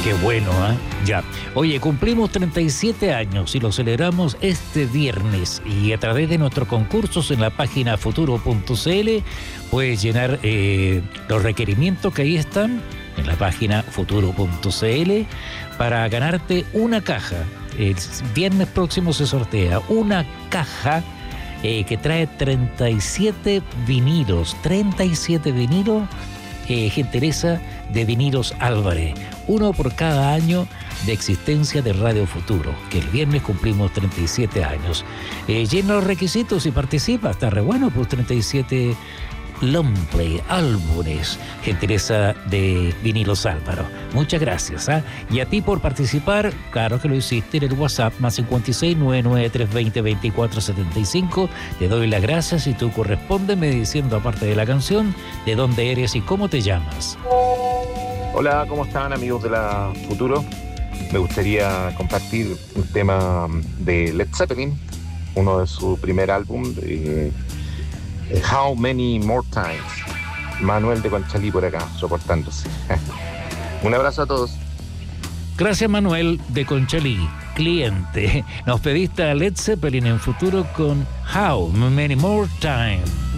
Qué bueno, ¿eh? Ya. Oye, cumplimos 37 años y lo celebramos este viernes. Y a través de nuestros concursos en la página futuro.cl puedes llenar los requerimientos que ahí están en la página futuro.cl para ganarte una caja. El viernes próximo se sortea una caja que trae 37 vinilos. 37 vinilos. Gentileza de Vinilos Álvarez, uno por cada año de existencia de Radio Futuro, que el viernes cumplimos 37 años. Llena los requisitos y participa, está re bueno, pues 37 longplay, álbumes, gentileza de Vinilos Álvaro. Muchas gracias, ¿eh? Y a ti por participar, claro que lo hiciste en el WhatsApp, más 56 99320 2475. Te doy las gracias y tú correspóndeme diciendo, aparte de la canción, de dónde eres y cómo te llamas. Hola, ¿cómo están, amigos de la Futuro? Me gustaría compartir un tema de Led Zeppelin, uno de su primer álbum, How Many More Times. Manuel de Conchalí por acá, soportándose. Un abrazo a todos. Gracias, Manuel de Conchalí, cliente. Nos pediste a Led Zeppelin en Futuro con How Many More Times.